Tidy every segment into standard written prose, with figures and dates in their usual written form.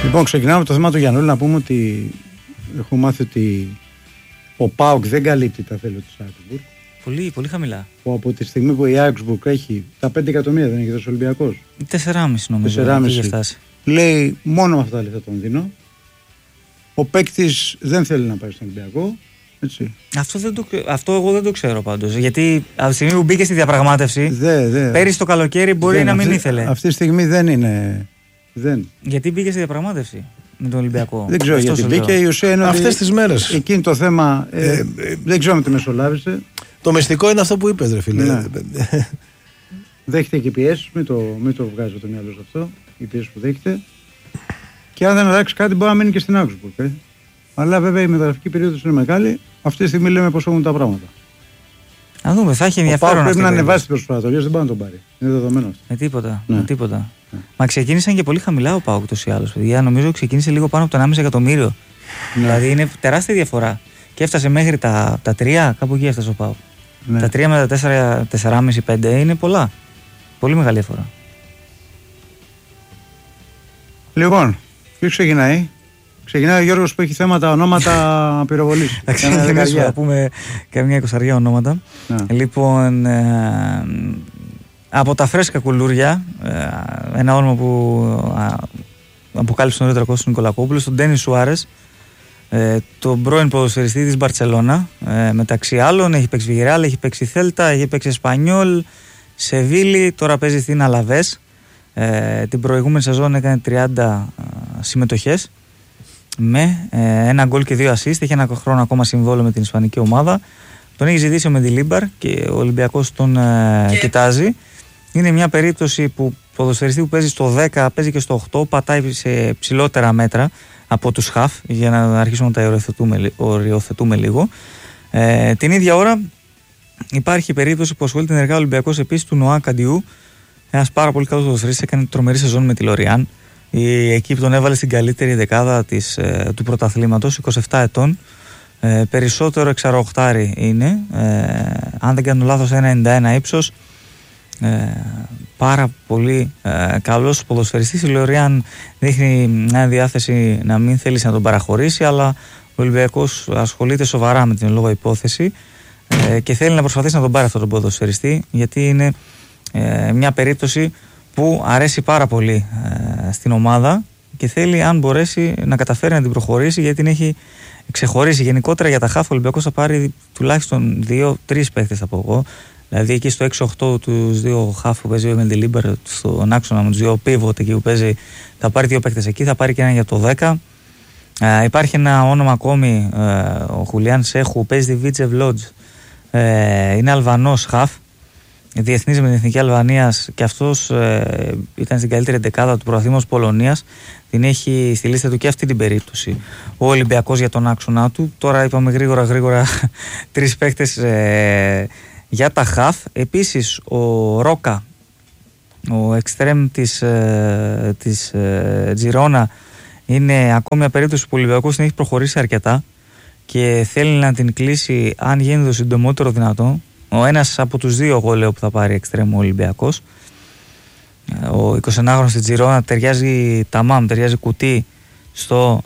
Λοιπόν, ξεκινάμε το θέμα του Γιαννούλη. Να πούμε ότι έχω μάθει ότι ο ΠΑΟΚ δεν καλύπτει τα θέλω της Augsburg. Πολύ, πολύ χαμηλά. Που από τη στιγμή που η Augsburg έχει τα 5 εκατομμύρια, δεν έχει δώσει ο Ολυμπιακός. 4,5 νομίζω. 4,5. Λέει μόνο με αυτά τα λεφτά τον δίνω. Ο παίκτης δεν θέλει να πάει στον Ολυμπιακό. Έτσι. Αυτό εγώ δεν το ξέρω πάντως. Γιατί από τη στιγμή που μπήκε στη διαπραγμάτευση, πέρυσι το καλοκαίρι μπορεί να μην ήθελε. Αυτή τη στιγμή δεν είναι. Δεν. Γιατί μπήκε στη διαπραγμάτευση με τον Ολυμπιακό. Δεν ξέρω γιατί μπήκε. Η ουσία είναι αυτές τις μέρες. Εκείνη το θέμα. Δεν ξέρω αν τη μεσολάβησε. Το μυστικό είναι αυτό που είπες, ρε φίλε. Ναι. Δέχεται και πιέσεις. Μην το βγάζει από το μυαλό σου αυτό. Οι πιέσεις που δέχεται. Και αν δεν αλλάξει κάτι, μπορεί να μείνει και στην Augsburg. Αλλά βέβαια η μεταγραφική περίοδος είναι μεγάλη. Αυτή τη στιγμή λέμε πώς έχουν τα πράγματα. Να δούμε, θα έχει ενδιαφέρον. Πρέπει να ανεβάσει την προσπάθεια, δεν μπορεί να τον πάρει. Είναι δεδομένο αυτό. Με τίποτα. Ναι. Μα ξεκίνησαν και πολύ χαμηλά ο ΠΑΟΚ ούτως ή άλλως. Νομίζω ξεκίνησε λίγο πάνω από το 1,5 εκατομμύριο. Ναι. Δηλαδή είναι τεράστια διαφορά. Και έφτασε μέχρι τα 3, κάπου εκεί έφτασε ο ΠΑΟΚ. Ναι. Τα 3 με τα 4,5-5 είναι πολλά. Πολύ μεγάλη διαφορά. Λοιπόν, ποιος ξεκινάει? Ξεκινάει ο Γιώργος που έχει θέματα ονόματα πυροβολής. Θα πούμε καμιά 20 ονόματα. Λοιπόν, από τα φρέσκα κουλούρια, ένα όνομα που αποκάλυψε νωρίτερα ο Κώστας Νικολακόπουλος, τον Ντένις Σουάρες, τον πρώην ποδοσφαιριστή της Μπαρτσελώνα. Μεταξύ άλλων έχει παίξει Βιγεράλ, έχει παίξει Θέλτα, έχει παίξει Εσπανιόλ, Σεβίλη, τώρα παίζει στην Αλαβές. Την προηγούμενη σεζόν έκανε 30 συμμετοχές με ένα γκολ και 2 assist. Έχει ένα χρόνο ακόμα συμβόλαιο με την ισπανική ομάδα. Τον έχει ζητήσει ο Μεντιλίμπαρ και ο Ολυμπιακός τον κοιτάζει. Είναι μια περίπτωση που ποδοσφαιριστή που παίζει στο 10, παίζει και στο 8, πατάει σε ψηλότερα μέτρα από τους χαφ, για να αρχίσουμε να τα οριοθετούμε λίγο. Την ίδια ώρα υπάρχει περίπτωση που ασχολείται ενεργά ο Ολυμπιακός επίσης του Νοά Καντιού, ένας πάρα πολύ καλός ποδοσφαιριστής, έκανε τρομερή σεζόν με τη Λοριάν. Η εκείπ τον έβαλε στην καλύτερη δεκάδα του πρωταθλήματος, 27 ετών. Περισσότερο εξαροχτάρι είναι, αν δεν κάνω λάθος 1,91 ύψος. Πάρα πολύ καλός ποδοσφαιριστής. Η Λοριάν δείχνει μια διάθεση να μην θέλει να τον παραχωρήσει, αλλά ο Ολυμπιακός ασχολείται σοβαρά με την λόγω υπόθεση και θέλει να προσπαθήσει να τον πάρει αυτόν τον ποδοσφαιριστή, γιατί είναι μια περίπτωση που αρέσει πάρα πολύ στην ομάδα και θέλει, αν μπορέσει, να καταφέρει να την προχωρήσει, γιατί την έχει ξεχωρίσει. Γενικότερα για τα χαφ ο Ολυμπιακός θα πάρει τουλάχιστον 2-3 παίχτες, θα πω εγώ. Δηλαδή εκεί στο 6-8 τους 2 χαφ που παίζει ο Μεντιλίμπαρ, στον άξονα με τους 2 πίβοτ εκεί που παίζει, θα πάρει 2 παίχτες εκεί, θα πάρει και ένα για το 10. Υπάρχει ένα όνομα ακόμη, ο Χουλιάν Σέχου, που παίζει τη Βίτσεβ Λότζ. Είναι Αλβανός χαφ, διεθνής με την Εθνική Αλβανίας, και αυτός ήταν στην καλύτερη δεκάδα του πρωταθλήματος Πολωνίας. Την έχει στη λίστα του και αυτή την περίπτωση ο Ολυμπιακός για τον άξονα του. Τώρα είπαμε γρήγορα 3 παίκτες για τα χαφ. Επίσης ο Ρόκα, ο εξτρέμ της Τζιρόνα, είναι ακόμη μια περίπτωση που ο Ολυμπιακός την έχει προχωρήσει αρκετά και θέλει να την κλείσει αν γίνεται το συντομότερο δυνατό. Ο ένας από τους 2 εγώ λέω που θα πάρει εξτρέμ ο Ολυμπιακός. Ο 29χρονος στη Τζιρόνα ταιριάζει ταιριάζει κουτί στο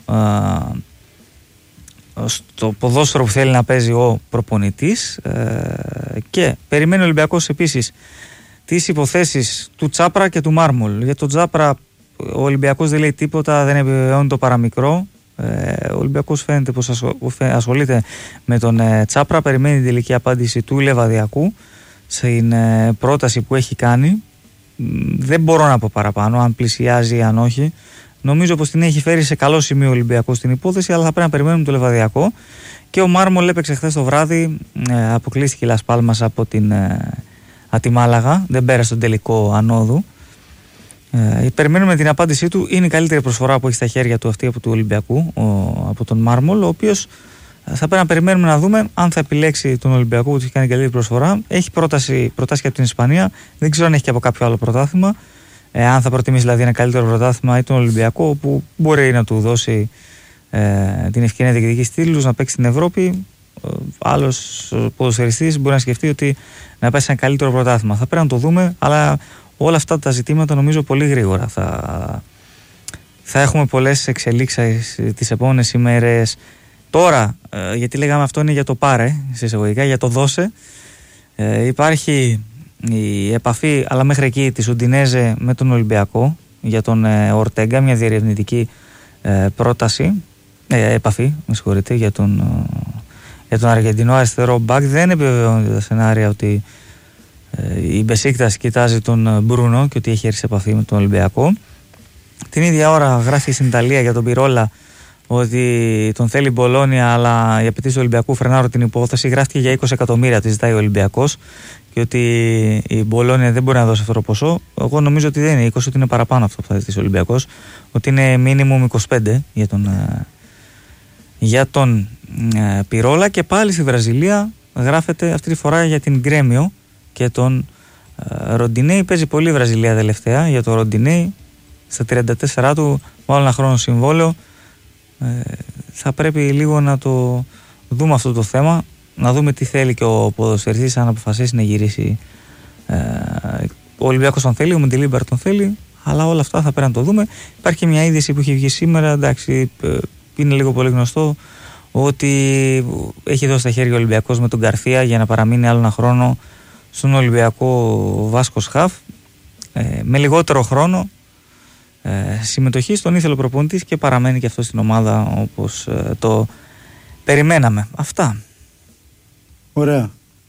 ποδόσφαιρο που θέλει να παίζει ο προπονητής, και περιμένει ο Ολυμπιακός επίσης τις υποθέσεις του Τσάπρα και του Μάρμολ. Για τον Τσάπρα ο Ολυμπιακός δεν λέει τίποτα, δεν επιβεβαιώνει το παραμικρό. Ο Ολυμπιακός φαίνεται πως ασχολείται με τον Τσάπρα, περιμένει την τελική απάντηση του Λεβαδιακού στην πρόταση που έχει κάνει. Δεν μπορώ να πω παραπάνω αν πλησιάζει ή αν όχι. Νομίζω πως την έχει φέρει σε καλό σημείο ο Ολυμπιακός στην υπόθεση, αλλά θα πρέπει να περιμένουμε το Λεβαδιακό. Και ο Μάρμολ έπαιξε χθες το βράδυ, αποκλείστηκε η Λας Πάλμας από τη Μάλαγα, δεν πέρασε τον τελικό ανόδου. Περιμένουμε την απάντησή του. Είναι η καλύτερη προσφορά που έχει στα χέρια του αυτή από του Ολυμπιακού, από τον Μάρμολ, ο οποίος θα πρέπει να περιμένουμε να δούμε αν θα επιλέξει τον Ολυμπιακό που του έχει κάνει καλύτερη προσφορά. Έχει προτάσει και από την Ισπανία, δεν ξέρω αν έχει και από κάποιο άλλο πρωτάθλημα. Αν θα προτιμήσει δηλαδή ένα καλύτερο πρωτάθλημα ή τον Ολυμπιακό, που μπορεί να του δώσει την ευκαιρία να διεκδικήσει τίτλους, να παίξει στην Ευρώπη. Άλλος ποδοσφαιριστής μπορεί να σκεφτεί ότι να πάει σε ένα καλύτερο πρωτάθλημα. Θα πρέπει να το δούμε, αλλά όλα αυτά τα ζητήματα νομίζω πολύ γρήγορα θα έχουμε πολλές εξελίξεις τις επόμενες ημέρες. Τώρα, γιατί λέγαμε αυτό είναι για το πάρε, σε εισαγωγικά, για το δώσε, υπάρχει η επαφή, αλλά μέχρι εκεί, της Ουντινέζε με τον Ολυμπιακό για τον Ορτέγκα, μια διερευνητική πρόταση, επαφή, με συγχωρείτε, για τον Αργεντινό αριστερό μπακ. Δεν επιβεβαιώνεται τα σενάρια ότι η Μπεσίκτας κοιτάζει τον Μπρούνο και ότι έχει έρθει σε επαφή με τον Ολυμπιακό. Την ίδια ώρα γράφει στην Ιταλία για τον Πιρόλα ότι τον θέλει η Μπολόνια, αλλά οι απαιτήσεις του Ολυμπιακού φρενάρουν την υπόθεση. Γράφτηκε για 20 εκατομμύρια, τη ζητάει ο Ολυμπιακός, και ότι η Μπολόνια δεν μπορεί να δώσει αυτό το ποσό. Εγώ νομίζω ότι δεν είναι 20, ότι είναι παραπάνω αυτό που θα ζητήσει ο Ολυμπιακός, ότι είναι minimum 25 για τον Πιρόλα. Και πάλι στη Βραζιλία γράφεται αυτή τη φορά για την Γκρέμιο και τον Ροντινέι. Παίζει πολύ η Βραζιλία τελευταία για τον Ροντινέι. Στα 34 του, μάλλον ένα χρόνο συμβόλαιο. Θα πρέπει λίγο να το δούμε αυτό το θέμα, να δούμε τι θέλει και ο ποδοσφαιριστής, αν αποφασίσει να γυρίσει. Ο Ολυμπιακός τον θέλει, ο Μεντιλίμπαρ τον θέλει, αλλά όλα αυτά θα πρέπει να το δούμε. Υπάρχει μια είδηση που έχει βγει σήμερα, εντάξει, είναι λίγο πολύ γνωστό, ότι έχει δώσει τα χέρια ο Ολυμπιακός με τον Γκαρθία για να παραμείνει άλλο ένα χρόνο στον Ολυμπιακό Βάσκος Χαφ, με λιγότερο χρόνο συμμετοχή. Στον ήθελε ο προπονητής και παραμένει και αυτό στην ομάδα όπως το περιμέναμε. Αυτά. Ωραία.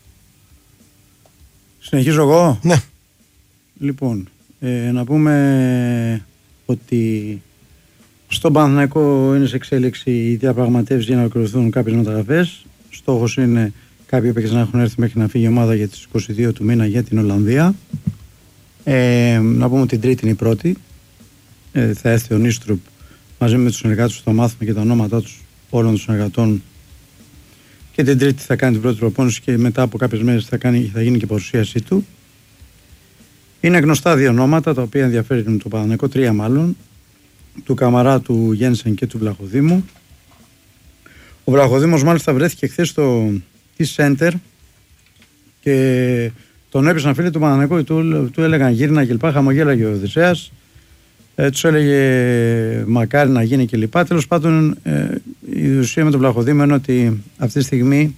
Συνεχίζω εγώ. Ναι. Λοιπόν, να πούμε ότι στον Παναθηναϊκό είναι σε εξέλιξη οι διαπραγματεύσεις για να ολοκληρωθούν κάποιες μεταγραφές. Στόχος είναι κάποιοι παίκτες να έχουν έρθει μέχρι να φύγει η ομάδα για τις 22 του μήνα για την Ολλανδία. Να πούμε ότι την Τρίτη είναι η πρώτη. Θα έρθει ο Νίστρουπ μαζί με τους συνεργάτες του, θα μάθουμε και τα ονόματά τους όλων των συνεργατών, και την Τρίτη θα κάνει την πρώτη προπόνηση και μετά από κάποιες μέρες θα γίνει και η παρουσίασή του. Είναι γνωστά δύο ονόματα τα οποία ενδιαφέρουν το Παναθηναϊκό, τρία μάλλον, του Καμαρά, του Γένσεν και του Βλαχοδήμου. Ο Βλαχοδήμος μάλιστα βρέθηκε χθες στο T-Center και τον έπεσαν φίλοι του Παναθηναϊκού, του έλεγαν γύρνα κλπ. Χαμογέλαγε ο Οδυσσέας. Τους έλεγε μακάρι να γίνει κλπ. Τέλος πάντων, η ουσία με τον Βλαχοδήμο είναι ότι αυτή τη στιγμή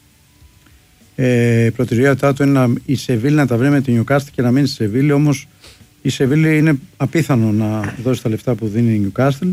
η προτεραιότητά του είναι η Σεβίλη να τα βρει με την Νιουκάστλ και να μείνει στη Σεβίλη. Όμως η Σεβίλη είναι απίθανο να δώσει τα λεφτά που δίνει η Νιουκάστλ.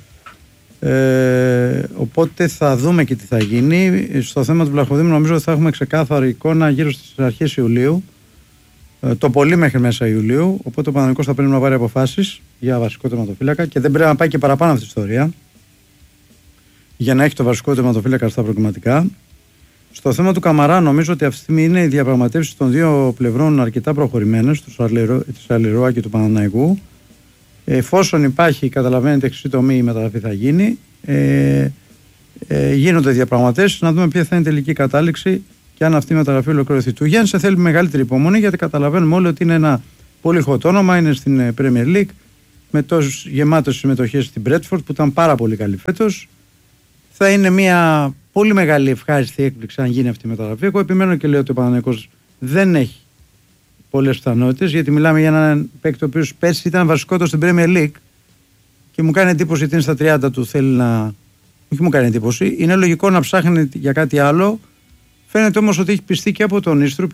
Οπότε θα δούμε και τι θα γίνει. Στο θέμα του Βλαχοδήμου νομίζω ότι θα έχουμε ξεκάθαρη εικόνα γύρω στις αρχές Ιουλίου. Το πολύ μέχρι μέσα Ιουλίου. Οπότε ο Παναθηναϊκός θα πρέπει να πάρει αποφάσεις για βασικό τερματοφύλακα και δεν πρέπει να πάει και παραπάνω αυτή τη ιστορία για να έχει το βασικό τερματοφύλακα στα προκριματικά. Στο θέμα του Καμαρά, νομίζω ότι αυτή τη στιγμή είναι οι διαπραγματεύσεις των δύο πλευρών αρκετά προχωρημένες, του Σαλιρόα και του Παναθηναϊκού. Εφόσον υπάρχει, καταλαβαίνετε, χρυσή τομή, η μεταγραφή θα γίνει. Γίνονται διαπραγματεύσεις, να δούμε ποια θα είναι η τελική κατάληξη και αν αυτή η μεταγραφή ολοκληρωθεί. Του Γέννη θέλει μεγαλύτερη υπομονή, γιατί καταλαβαίνουμε όλοι ότι είναι ένα πολύ hot όνομα, είναι στην Premier League με τόσες γεμάτες συμμετοχές στην Bradford που ήταν πάρα πολύ καλή φέτος. Θα είναι μια πολύ μεγάλη ευχάριστη έκπληξη αν γίνει αυτή η μεταγραφή. Εγώ επιμένω και λέω ότι ο Παναθηναϊκός δεν έχει πολλές πιθανότητες, γιατί μιλάμε για έναν παίκτη ο οποίος πέρσι ήταν βασικότερος στην Premier League και μου κάνει εντύπωση ότι είναι στα 30 του, θέλει να. Όχι, μου κάνει εντύπωση. Είναι λογικό να ψάχνει για κάτι άλλο. Φαίνεται όμως ότι έχει πιστεί και από τον Ίστρουπ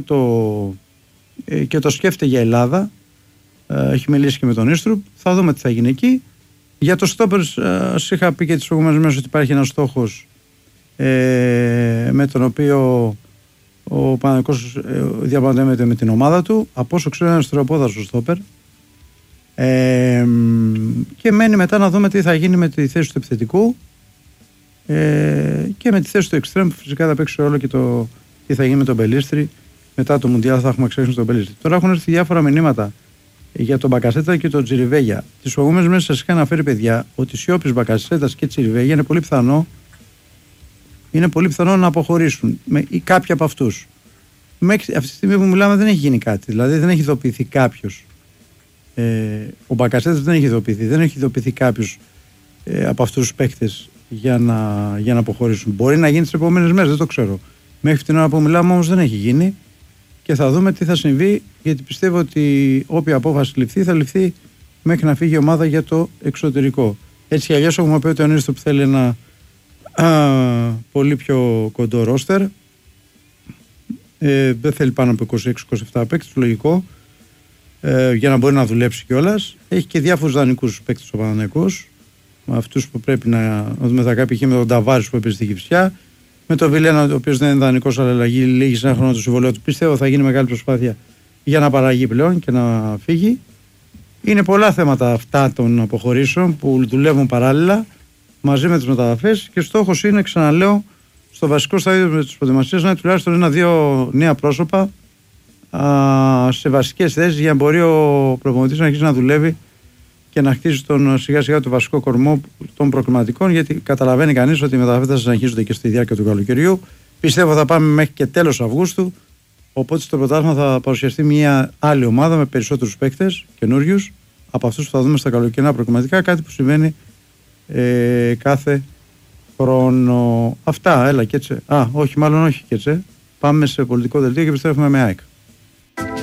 και το σκέφτεται για Ελλάδα. Έχει μιλήσει και με τον Ίστρουπ. Θα δούμε τι θα γίνει εκεί. Για το στόπερ, σας είχα πει και τις προηγούμενες μέρες ότι υπάρχει ένας στόχος με τον οποίο ο Παναθηναϊκός διαπραγματεύεται με την ομάδα του. Από όσο ξέρω, είναι ένας τροπόδαρος ο στόπερ. Και μένει μετά να δούμε τι θα γίνει με τη θέση του επιθετικού και με τη θέση του εξτρέμ. Φυσικά θα παίξει όλο και το τι θα γίνει με τον Μπελίστρη. Μετά το Μουντιάλ θα έχουμε ξέχασει τον Μπελίστρη. Τώρα έχουν έρθει διάφορα μηνύματα για τον Μπακασέτα και τον Τσιριβέγια. Τις προηγούμενες μέρες σας είχα αναφέρει, παιδιά, ότι οι σιώπης Μπακασέτας και Τσιριβέγια είναι πολύ πιθανό να αποχωρήσουν ή κάποιοι από αυτούς. Μέχρι αυτή τη στιγμή που μιλάμε δεν έχει γίνει κάτι. Δηλαδή δεν έχει ειδοποιηθεί κάποιος. Ο Μπακασέτας δεν έχει ειδοποιηθεί. Δεν έχει ειδοποιηθεί κάποιος από αυτούς τους παίκτες για να αποχωρήσουν. Μπορεί να γίνει τις επόμενες μέρες, δεν το ξέρω. Μέχρι την ώρα που μιλάμε όμως δεν έχει γίνει και θα δούμε τι θα συμβεί, γιατί πιστεύω ότι όποια απόφαση ληφθεί θα ληφθεί μέχρι να φύγει η ομάδα για το εξωτερικό. Έτσι κι αλλιώς έχουμε πει ότι ο Νίστο που θέλει ένα πολύ πιο κοντό ρόστερ, δεν θέλει πάνω από 26-27 παίκτες, λογικό, για να μπορεί να δουλέψει κιόλας. Έχει και διάφορους δανεικούς παίκτες ο Παναθηναϊκός, με αυτούς που πρέπει να δούμε τα κάποια, με τον Ταβάρης που έπαιζε στη Κυψιά, με τον Βιλένα, ο οποίος δεν είναι δανεικός αλλά αλλαγή, λύγει σε ένα χρόνο το συμβολέο του. Πιστεύω θα γίνει μεγάλη προσπάθεια για να παραγεί πλέον και να φύγει. Είναι πολλά θέματα αυτά των αποχωρήσεων που δουλεύουν παράλληλα μαζί με τις μεταγραφές και στόχος είναι, ξαναλέω, στο βασικό στάδιο με τις προετοιμασίες να είναι τουλάχιστον ένα-δύο νέα πρόσωπα σε βασικές θέσεις για να μπορεί ο προπονητής να αρχίσει να δουλεύει και να χτίσει σιγά σιγά το βασικό κορμό των προκληματικών, γιατί καταλαβαίνει κανείς ότι οι μεταγραφές θα συνεχίζονται και στη διάρκεια του καλοκαιριού. Πιστεύω θα πάμε μέχρι και τέλος Αυγούστου, οπότε στο πρωτάθλημα θα παρουσιαστεί μια άλλη ομάδα με περισσότερους παίκτες καινούριους από αυτούς που θα δούμε στα καλοκαιρινά προκριματικά, κάτι που συμβαίνει κάθε χρόνο. Αυτά, έλα και έτσι. Όχι, μάλλον όχι και έτσι. Πάμε σε πολιτικό δελτίο και επιστρέφουμε με ΑΕΚ.